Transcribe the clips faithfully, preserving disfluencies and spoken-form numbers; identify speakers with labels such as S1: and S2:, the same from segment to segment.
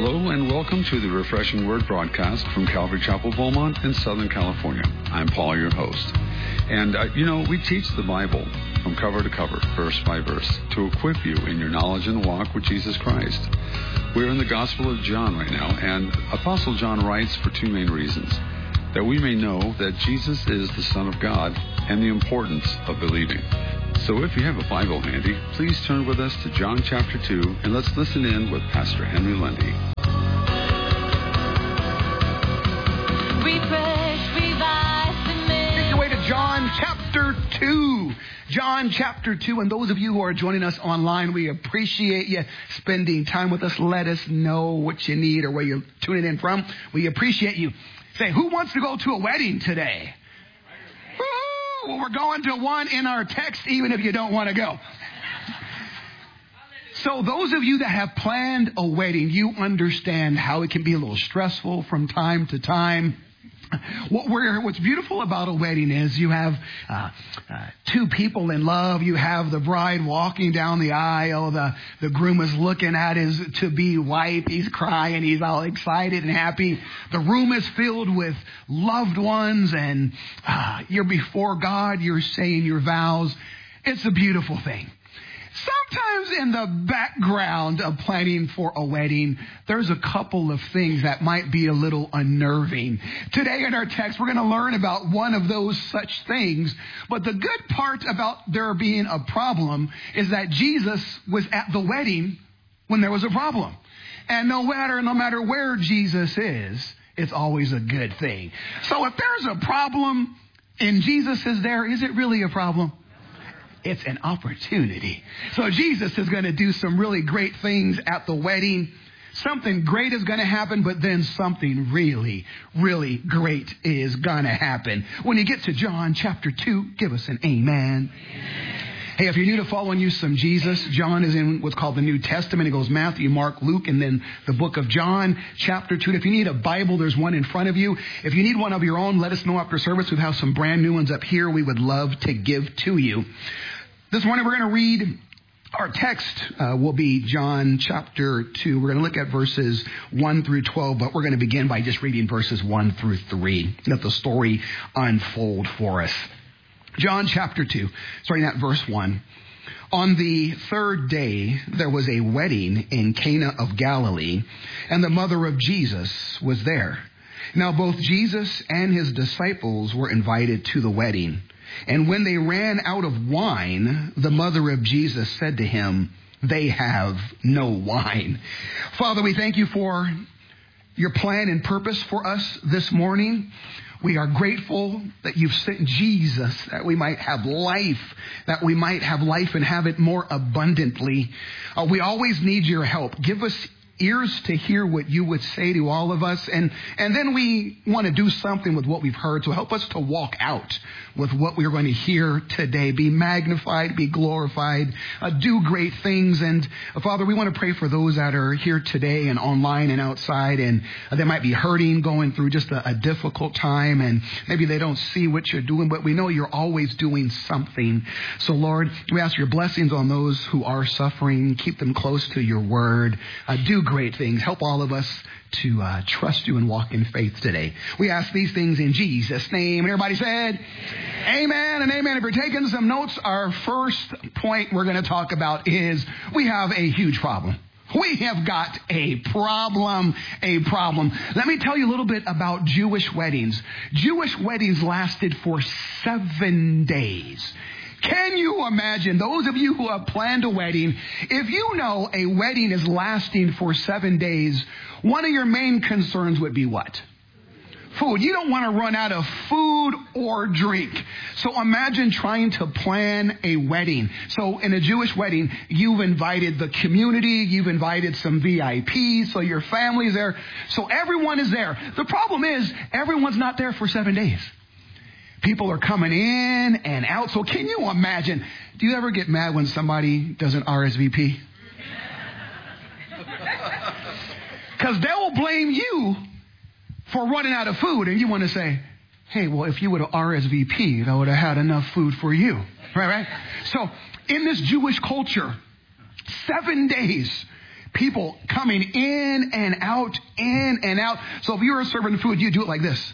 S1: Hello and welcome to the Refreshing Word broadcast from Calvary Chapel, Beaumont in Southern California. I'm Paul, your host. And, uh, you know, we teach the Bible from cover to cover, verse by verse, to equip you in your knowledge and walk with Jesus Christ. We're in the Gospel of John right now, and Apostle John writes for two main reasons: that we may know that Jesus is the Son of God and the importance of believing. So if you have a Bible handy, please turn with us to John chapter two, and let's listen in with Pastor Henry Lundy.
S2: Refresh, revive, submit.
S3: Take your way to John chapter two. John chapter two, and those of you who are joining us online, we appreciate you spending time with us. Let us know what you need or where you're tuning in from. We appreciate you. Say, who wants to go to a wedding today? Well, we're going to one in our text, even if you don't want to go. So those of you that have planned a wedding, you understand how it can be a little stressful from time to time. What we're, what's beautiful about a wedding is you have uh, uh, two people in love. You have the bride walking down the aisle. The, the groom is looking at his to-be wife. He's crying. He's all excited and happy. The room is filled with loved ones, and uh, you're before God. You're saying your vows. It's a beautiful thing. Sometimes in the background of planning for a wedding, there's a couple of things that might be a little unnerving. Today in our text, we're going to learn about one of those such things. But the good part about there being a problem is that Jesus was at the wedding when there was a problem. And no matter, no matter where Jesus is, it's always a good thing. So if there's a problem and Jesus is there, is it really a problem? It's an opportunity. So Jesus is going to do some really great things at the wedding. Something great is going to happen, but then something really, really great is going to happen. When you get to John chapter two, give us an amen. Amen. Hey, if you're new to following you some Jesus, John is in what's called the New Testament. It goes Matthew, Mark, Luke, and then the book of John, chapter two. And if you need a Bible, there's one in front of you. If you need one of your own, let us know after service. We have some brand new ones up here we would love to give to you. This morning we're going to read, our text uh, will be John chapter two. We're going to look at verses one through twelve, but we're going to begin by just reading verses one through three. Let the story unfold for us. John chapter two, starting at verse one. On the third day, there was a wedding in Cana of Galilee, and the mother of Jesus was there. Now both Jesus and his disciples were invited to the wedding. And when they ran out of wine, the mother of Jesus said to him, "They have no wine." Father, we thank you for your plan and purpose for us this morning. We are grateful that you've sent Jesus, that we might have life, that we might have life and have it more abundantly. Uh, we always need your help. Give us ears to hear what you would say to all of us. And, and then we want to do something with what we've heard. So help us to walk out with what we're going to hear today. Be magnified, be glorified, uh, do great things. And uh, Father, we want to pray for those that are here today and online and outside, and uh, they might be hurting, going through just a, a difficult time, and maybe they don't see what you're doing, but we know you're always doing something. So Lord, we ask your blessings on those who are suffering. Keep them close to your word. Uh, do great things. Help all of us to uh, trust you and walk in faith today. We ask these things in Jesus' name. And everybody said, amen. Amen and amen. If you're taking some notes, our first point we're going to talk about is we have a huge problem. We have got a problem, a problem. Let me tell you a little bit about Jewish weddings. Jewish weddings lasted for seven days. Can you imagine, those of you who have planned a wedding, if you know a wedding is lasting for seven days, one of your main concerns would be what? Food. You don't want to run out of food or drink. So imagine trying to plan a wedding. So in a Jewish wedding, you've invited the community, you've invited some V I Ps, so your family's there. So everyone is there. The problem is, everyone's not there for seven days. People are coming in and out. So can you imagine? Do you ever get mad when somebody doesn't R S V P? Because they will blame you for running out of food. And you want to say, hey, well, if you would have R S V P'd, I would have had enough food for you. Right, right? So in this Jewish culture, seven days, people coming in and out, in and out. So if you were serving food, you do it like this.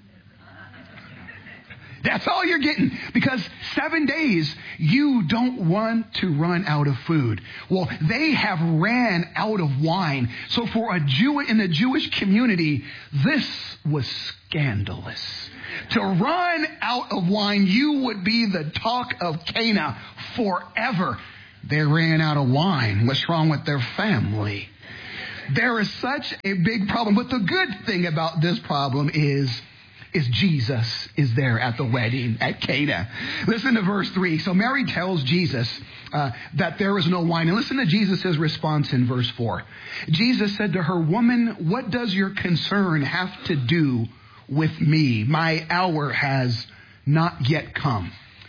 S3: That's all you're getting, because seven days you don't want to run out of food. Well, they have ran out of wine. So for a Jew in the Jewish community, this was scandalous. To run out of wine, you would be the talk of Cana forever. They ran out of wine. What's wrong with their family? There is such a big problem. But the good thing about this problem is is Jesus is there at the wedding at Cana. Listen to verse three. So Mary tells Jesus uh, that there is no wine. And listen to Jesus' response in verse four. Jesus said to her, "Woman, what does your concern have to do with me? My hour has not yet come."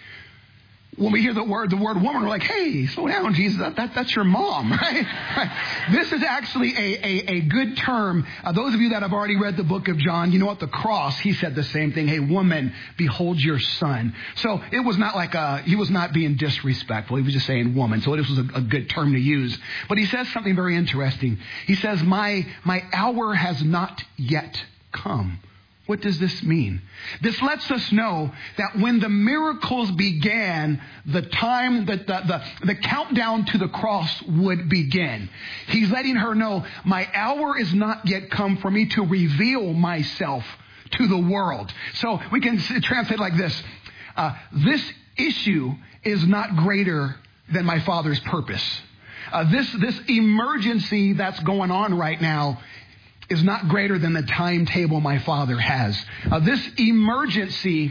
S3: When we hear the word, the word woman, we're like, hey, slow down, Jesus. That, that, that's your mom, right? right? This is actually a, a, a good term. Uh, those of you that have already read the book of John, you know at the cross, he said the same thing. Hey, woman, behold your son. So it was not like a, he was not being disrespectful. He was just saying woman. So this was a, a good term to use. But he says something very interesting. He says, my, my hour has not yet come. What does this mean? This lets us know that when the miracles began, the time that the, the, the countdown to the cross would begin. He's letting her know, my hour is not yet come for me to reveal myself to the world. So we can translate like this. Uh, this issue is not greater than my Father's purpose. Uh, this, this emergency that's going on right now is not greater than the timetable my Father has. Uh, this emergency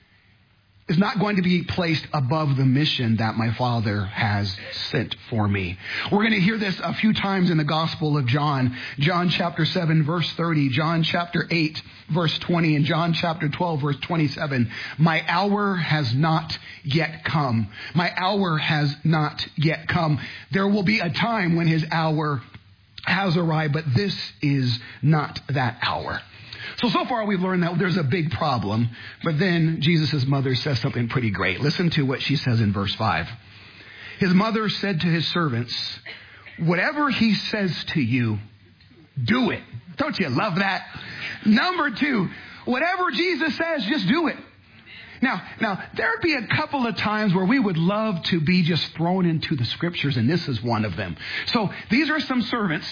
S3: is not going to be placed above the mission that my Father has sent for me. We're going to hear this a few times in the Gospel of John. John chapter seven, verse thirty. John chapter eight, verse twenty. And John chapter twelve, verse twenty-seven. My hour has not yet come. My hour has not yet come. There will be a time when his hour has arrived, but this is not that hour. So, so far we've learned that there's a big problem, but then Jesus' mother says something pretty great. Listen to what she says in verse five. His mother said to his servants, whatever he says to you, do it. Don't you love that? Number two, whatever Jesus says, just do it. Now, now, there'd be a couple of times where we would love to be just thrown into the scriptures, and this is one of them. So these are some servants.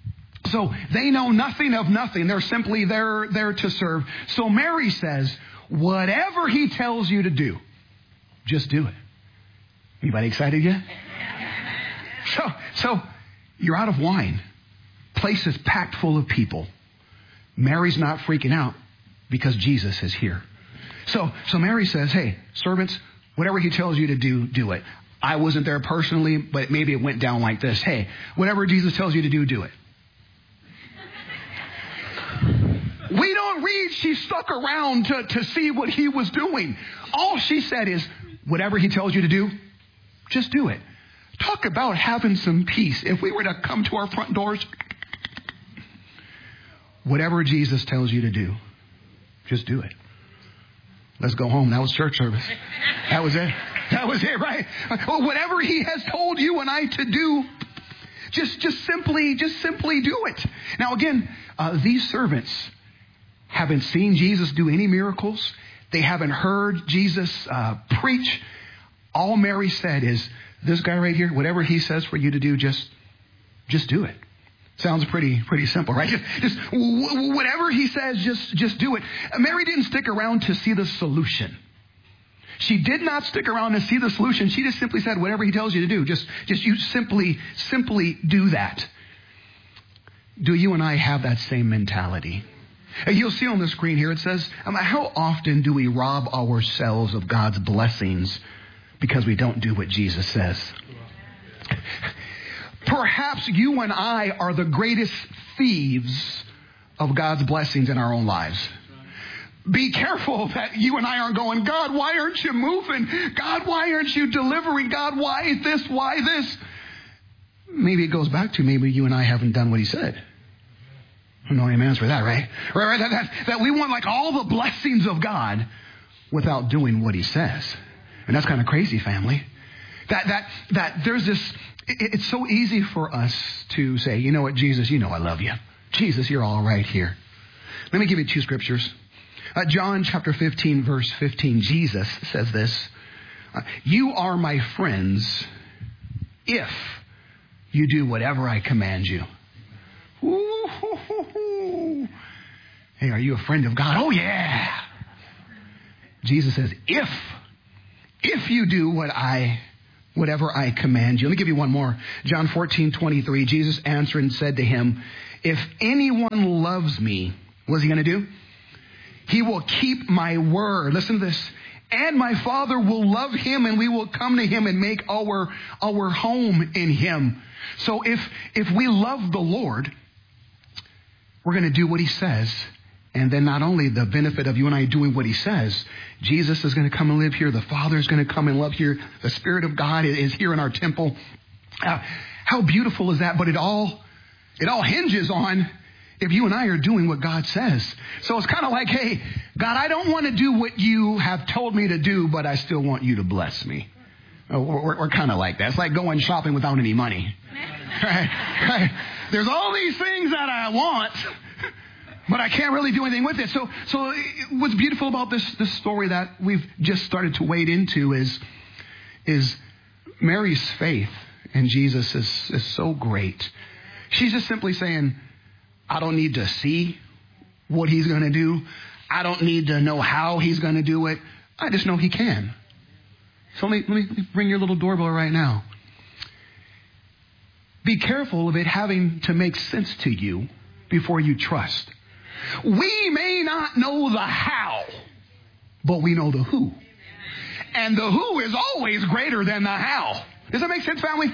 S3: So they know nothing of nothing. They're simply there, there to serve. So Mary says, whatever he tells you to do, just do it. Anybody excited yet? So, so you're out of wine. Place is packed full of people. Mary's not freaking out because Jesus is here. So, so Mary says, hey, servants, whatever he tells you to do, do it. I wasn't there personally, but maybe it went down like this. Hey, whatever Jesus tells you to do, do it. We don't read she stuck around to, to see what he was doing. All she said is, whatever he tells you to do, just do it. Talk about having some peace. If we were to come to our front doors, whatever Jesus tells you to do, just do it. Let's go home. That was church service. That was it. That was it, right? Well, whatever he has told you and I to do, just, just simply, just simply do it. Now, again, uh, these servants haven't seen Jesus do any miracles. They haven't heard Jesus uh, preach. All Mary said is, this guy right here, whatever he says for you to do, just, just do it. Sounds pretty pretty simple, right? Just, just w- whatever he says, just, just do it. Mary didn't stick around to see the solution. She did not stick around to see the solution. She just simply said, whatever he tells you to do, just, just you simply, simply do that. Do you and I have that same mentality? You'll see on the screen here, it says, um, how often do we rob ourselves of God's blessings because we don't do what Jesus says? Perhaps you and I are the greatest thieves of God's blessings in our own lives. Be careful that you and I aren't going, God, why aren't you moving? God, why aren't you delivering? God, why this? Why this? Maybe it goes back to maybe you and I haven't done what he said. No amens for that, right? Right, right. That, that, that we want like all the blessings of God without doing what he says. And that's kind of crazy, family. That, that, that there's this It's so easy for us to say, you know what, Jesus, you know I love you. Jesus, you're all right here. Let me give you two scriptures. Uh, John chapter fifteen, verse fifteen, Jesus says this, uh, you are my friends if you do whatever I command you. Ooh, hoo, hoo, hoo. Hey, are you a friend of God? Oh, yeah. Jesus says, if, if you do what I, whatever I command you. Let me give you one more. John fourteen, twenty-three, Jesus answered and said to him, if anyone loves me, what's he going to do? He will keep my word. Listen to this. And my Father will love him, and we will come to him and make our, our home in him. So if, if we love the Lord, we're going to do what he says. And then not only the benefit of you and I doing what he says, Jesus is going to come and live here. The Father is going to come and live here. The Spirit of God is here in our temple. Uh, how beautiful is that? But it all, it all hinges on if you and I are doing what God says. So it's kind of like, hey, God, I don't want to do what you have told me to do, but I still want you to bless me. We're, we're, we're kind of like that. It's like going shopping without any money. Right? Right? There's all these things that I want, but I can't really do anything with it. So, so what's beautiful about this, this story that we've just started to wade into is, is Mary's faith in Jesus is, is so great. She's just simply saying, I don't need to see what he's going to do. I don't need to know how he's going to do it. I just know he can. So let me, let me ring your little doorbell right now. Be careful of it having to make sense to you before you trust. We may not know the how, but we know the who. And the who is always greater than the how. Does that make sense, family?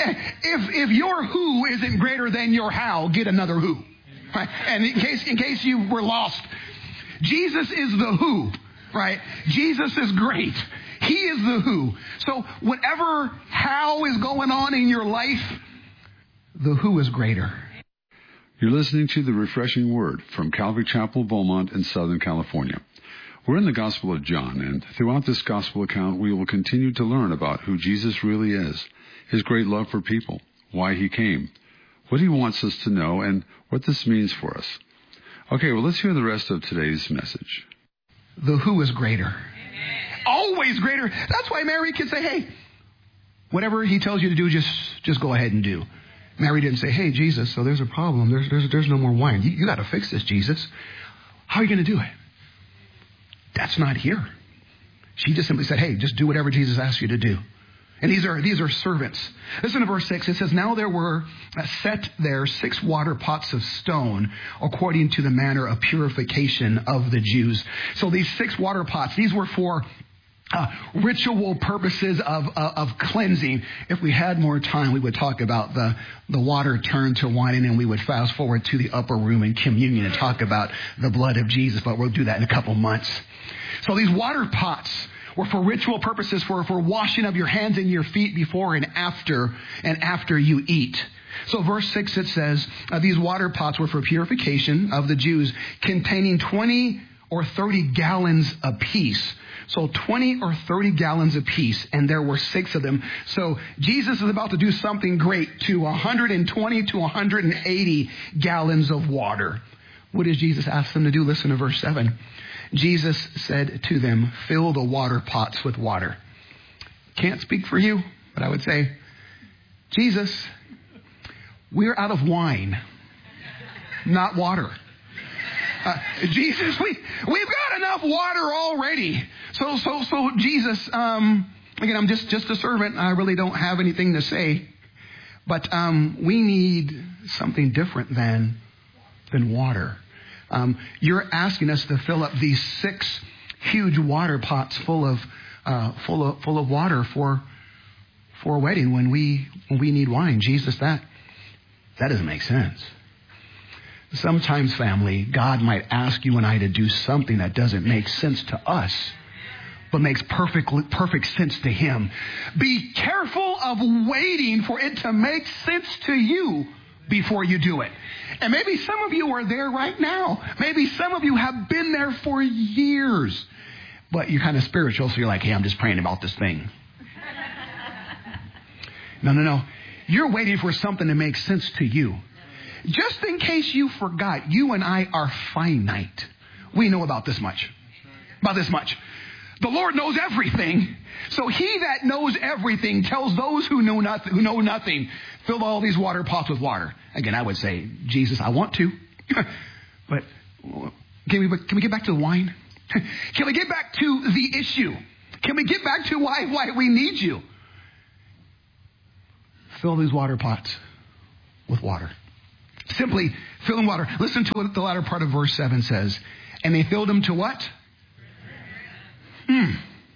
S3: If if your who isn't greater than your how, get another who. Right? And in case in case you were lost, Jesus is the who, right? Jesus is great. He is the who. So whatever how is going on in your life, the who is greater.
S1: You're listening to the Refreshing Word from Calvary Chapel, Beaumont in Southern California. We're in the Gospel of John, and throughout this Gospel account, we will continue to learn about who Jesus really is, his great love for people, why he came, what he wants us to know, and what this means for us. Okay, well, let's hear the rest of today's message.
S3: The who is greater. Always greater. That's why Mary can say, hey, whatever he tells you to do, just, just go ahead and do. Mary didn't say, hey, Jesus, so there's a problem. There's, there's, there's no more wine. You, you got to fix this, Jesus. How are you going to do it? That's not here. She just simply said, hey, just do whatever Jesus asks you to do. And these are these are servants. Listen to verse six. It says, now there were set there six water pots of stone according to the manner of purification of the Jews. So these six water pots, these were for uh, ritual purposes of, uh, of cleansing. If we had more time, we would talk about the, the water turned to wine, and then we would fast forward to the upper room in communion and talk about the blood of Jesus. But we'll do that in a couple months. So these water pots were for ritual purposes, for, for washing of your hands and your feet before and after, and after you eat. So verse six, it says, uh, these water pots were for purification of the Jews, containing twenty or thirty gallons apiece. So twenty or thirty gallons apiece, and there were six of them. So Jesus is about to do something great to one hundred twenty to one hundred eighty gallons of water. What does Jesus ask them to do? Listen to verse seven. Jesus said to them, fill the water pots with water. Can't speak for you, but I would say, Jesus, we're out of wine, not water. Uh, Jesus, we, we've got enough water already. So, so, so Jesus, um, again, I'm just, just a servant. I really don't have anything to say, but, um, we need something different than, than water. Um, you're asking us to fill up these six huge water pots full of, uh, full of, full of water for, for a wedding when we, when we need wine. Jesus, that, that doesn't make sense. Sometimes, family, God might ask you and I to do something that doesn't make sense to us, but makes perfect, perfect sense to Him. Be careful of waiting for it to make sense to you before you do it. And maybe some of you are there right now. Maybe some of you have been there for years, but you're kind of spiritual, so you're like, hey, I'm just praying about this thing. No, no, no. You're waiting for something to make sense to you. Just in case you forgot, you and I are finite. We know about this much. About this much. The Lord knows everything. So he that knows everything tells those who know nothing, who know nothing, fill all these water pots with water. Again, I would say, Jesus, I want to. But can we, can we get back to the wine? Can we get back to the issue? Can we get back to why, why we need you? Fill these water pots with water. Simply fill them water. Listen to what the latter part of verse seven says. And they filled them to what? Hmm.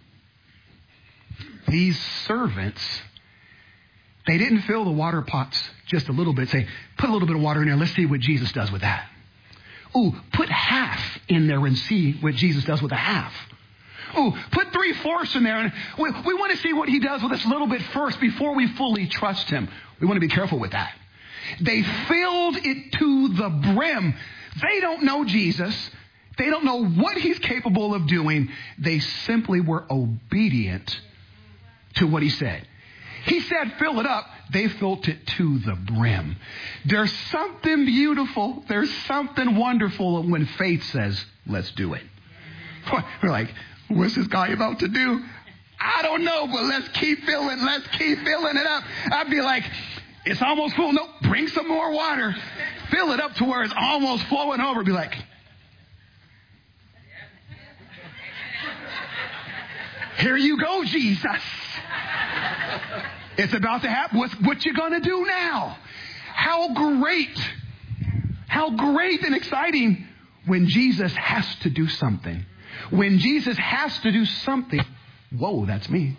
S3: These servants, they didn't fill the water pots just a little bit. Say, put a little bit of water in there. Let's see what Jesus does with that. Ooh, put half in there and see what Jesus does with a half. Ooh, put three-fourths in there. And we, we want to see what he does with this little bit first before we fully trust him. We want to be careful with that. They filled it to the brim. They don't know Jesus. They don't know what he's capable of doing. They simply were obedient to what he said. He said, fill it up. They filled it to the brim. There's something beautiful. There's something wonderful when faith says, let's do it. We're like, what's this guy about to do? I don't know, but let's keep filling. Let's keep filling it up. I'd be like, it's almost full. No, bring some more water. Fill it up to where it's almost flowing over. Be like, here you go, Jesus. It's about to happen. What's, what you going to do now? How great, how great and exciting when Jesus has to do something. When Jesus has to do something. Whoa, that's me.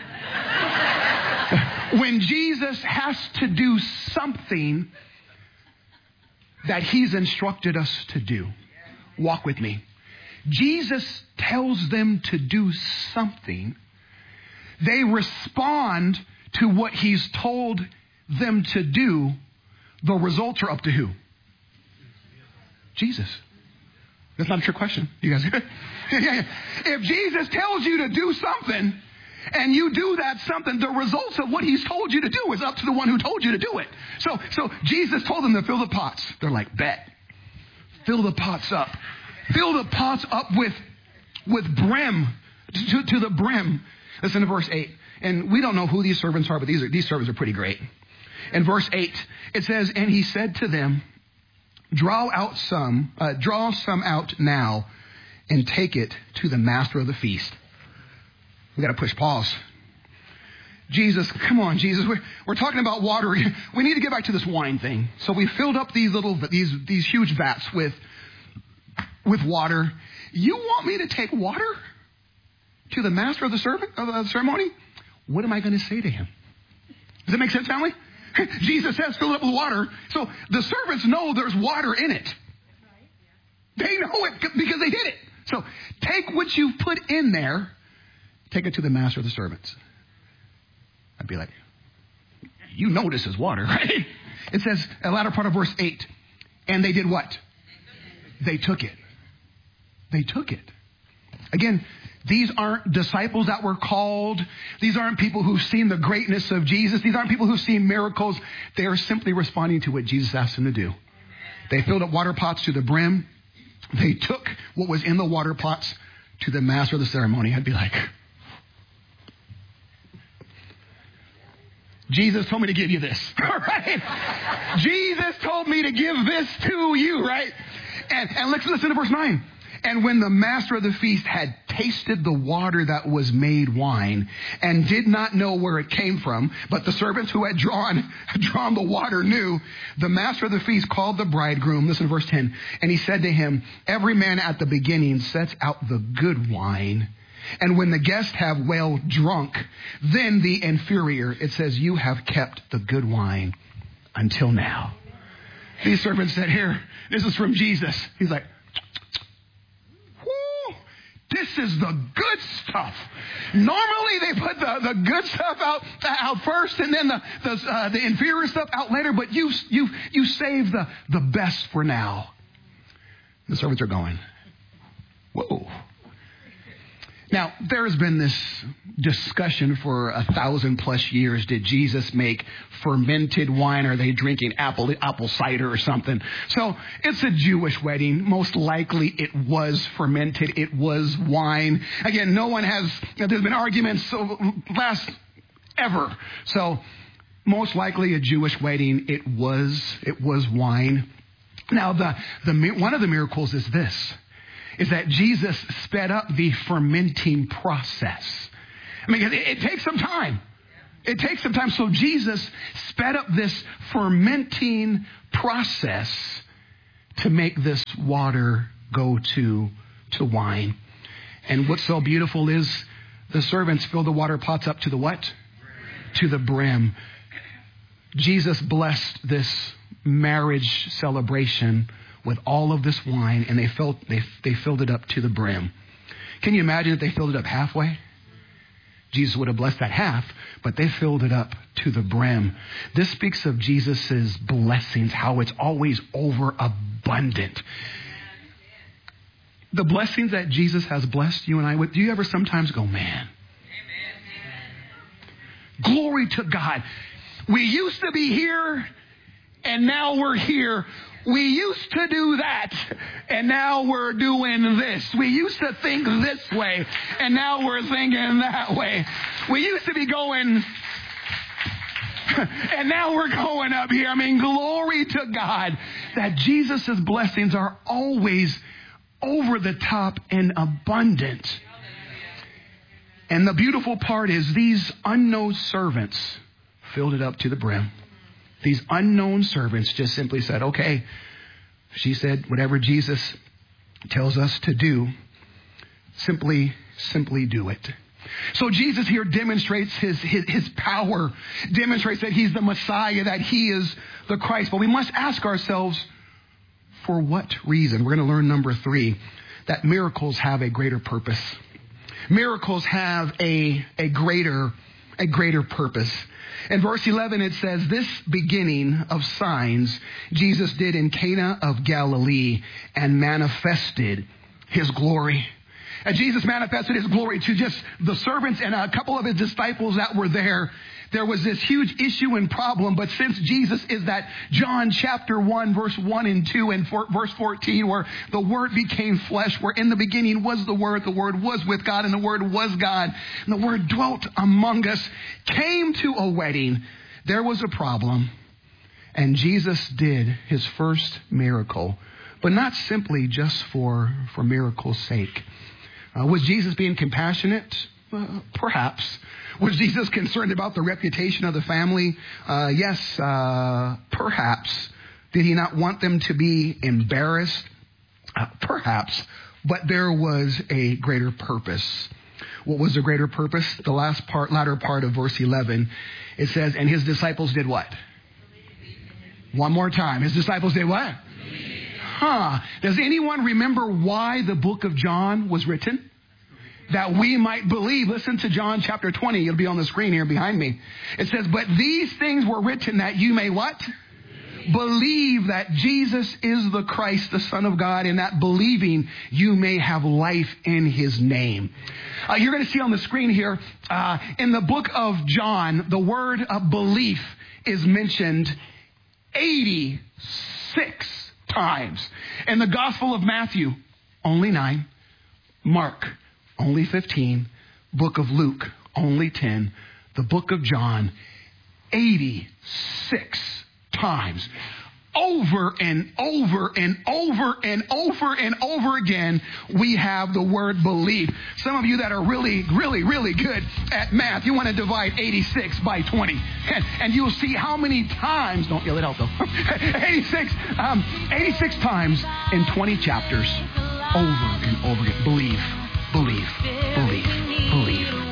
S3: When Jesus has to do something that he's instructed us to do. Walk with me. Jesus tells them to do something. They respond to what he's told them to do. The results are up to who? Jesus. That's not a trick question. You guys good? Yeah, yeah. If Jesus tells you to do something and you do that something, the results of what he's told you to do is up to the one who told you to do it. So, so Jesus told them to fill the pots. They're like, bet. Fill the pots up. Fill the pots up with, with brim, to, to the brim. Listen to verse eight. And we don't know who these servants are, but these are, these servants are pretty great. In verse eight, it says, and he said to them, draw out some, uh, draw some out now and take it to the master of the feast. We got to push pause. Jesus, come on, Jesus. We're, we're talking about water. We need to get back to this wine thing. So we filled up these little, these, these huge vats with, with water. You want me to take water to the master of the servant of the ceremony? What am I going to say to him? Does that make sense, family? Jesus says, fill it up with water. So the servants know there's water in it. They know it because they did it. So take what you've put in there, take it to the master of the servants. I'd be like, you know this is water, right? It says, the latter part of verse eight, and they did what? They took it. They took it. Again, these aren't disciples that were called. These aren't people who've seen the greatness of Jesus. These aren't people who've seen miracles. They are simply responding to what Jesus asked them to do. They filled up water pots to the brim. They took what was in the water pots to the master of the ceremony. I'd be like, Jesus told me to give you this. All right? Jesus told me to give this to you, right? And, and let's listen to verse nine. And when the master of the feast had tasted the water that was made wine and did not know where it came from, but the servants who had drawn, had drawn the water knew, the master of the feast called the bridegroom, listen to verse ten, and he said to him, every man at the beginning sets out the good wine, and when the guests have well drunk, then the inferior, it says, you have kept the good wine until now. These servants said, here, this is from Jesus. He's like, this is the good stuff. Normally they put the, the good stuff out, out first and then the the, uh, the inferior stuff out later, but you you you save the, the best for now. The servants are going, whoa. Now, there's been this discussion for a thousand plus years. Did Jesus make fermented wine? Are they drinking apple apple cider or something? So it's a Jewish wedding. Most likely it was fermented. It was wine. Again, no one has, you know, there's been arguments so last ever. So most likely a Jewish wedding. It was, it was wine. Now, the, the, one of the miracles is this. Is that Jesus sped up the fermenting process. I mean, it, it takes some time. It takes some time. So Jesus sped up this fermenting process to make this water go to, to wine. And what's so beautiful is the servants fill the water pots up to the what? To the brim. Jesus blessed this marriage celebration with all of this wine, and they filled they they filled it up to the brim. Can you imagine if they filled it up halfway? Jesus would have blessed that half, but they filled it up to the brim. This speaks of Jesus' blessings, how it's always overabundant. The blessings that Jesus has blessed you and I with, do you ever sometimes go, man, glory to God. We used to be here, and now we're here. We used to do that, and now we're doing this. We used to think this way, and now we're thinking that way. We used to be going, and now we're going up here. I mean, glory to God that Jesus' blessings are always over the top and abundant. And the beautiful part is these unknown servants filled it up to the brim. These unknown servants just simply said, okay, she said, whatever Jesus tells us to do, simply, simply do it. So Jesus here demonstrates his, his, his power, demonstrates that he's the Messiah, that he is the Christ. But we must ask ourselves, for what reason? We're going to learn number three, that miracles have a greater purpose. Miracles have a, a greater, a greater purpose. In verse eleven, it says, this beginning of signs Jesus did in Cana of Galilee and manifested his glory. And Jesus manifested his glory to just the servants and a couple of his disciples that were there. There was this huge issue and problem, but since Jesus is that John chapter one, verse one and two, and for, verse fourteen, where the Word became flesh, where in the beginning was the Word, the Word was with God, and the Word was God, and the Word dwelt among us, came to a wedding. There was a problem, and Jesus did his first miracle, but not simply just for, for miracle's sake. Uh, was Jesus being compassionate? Uh, perhaps. Was Jesus concerned about the reputation of the family? Uh, yes, uh, perhaps. Did he not want them to be embarrassed? Uh, perhaps. But there was a greater purpose. What was the greater purpose? The last part, latter part of verse eleven, it says, and his disciples did what? One more time. His disciples did what? Huh. Does anyone remember why the book of John was written? That we might believe. Listen to John chapter twenty. It'll be on the screen here behind me. It says, but these things were written that you may what? Believe that Jesus is the Christ, the Son of God, and that believing you may have life in his name. Uh, you're going to see on the screen here, uh, in the book of John, the word of belief is mentioned eighty-six times. In the Gospel of Matthew, only nine. Mark, only fifteen. Book of Luke, only ten. The book of John, eighty-six times. Over and over and over and over and over again, we have the word believe. Some of you that are really, really, really good at math, you want to divide eighty-six by twenty. And, and you'll see how many times, don't yell it out though, eighty-six, um, eighty-six times in twenty chapters, over and over again. Believe, believe, believe, believe.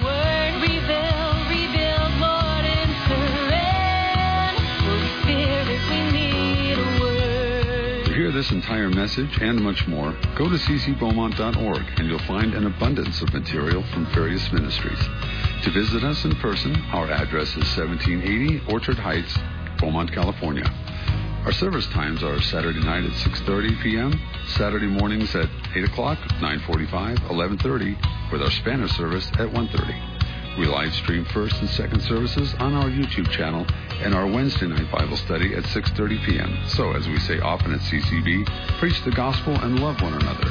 S1: To hear this entire message and much more, go to c c beaumont dot org and you'll find an abundance of material from various ministries. To visit us in person, our address is seventeen eighty Orchard Heights, Beaumont, California. Our service times are Saturday night at six thirty p.m., Saturday mornings at eight o'clock, nine forty-five, eleven thirty, with our Spanish service at one thirty. We live stream first and second services on our YouTube channel and our Wednesday night Bible study at six thirty p.m. So, as we say often at C C B, preach the gospel and love one another.